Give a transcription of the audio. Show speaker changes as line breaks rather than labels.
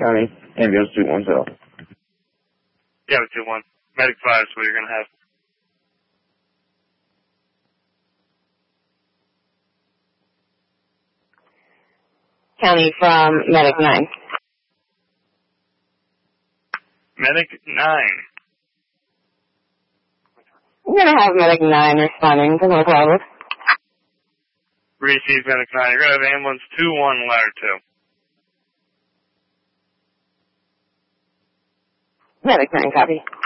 County, ambulance 210.
Yeah, 2-1. Medic 5 is what you're going to have.
County from Medic 9.
Medic 9.
I'm going to have Medic 9 responding to North Wildwood.
Receive Medic 9. You're going to have ambulance 2-1, ladder 2.
Medic 9, copy.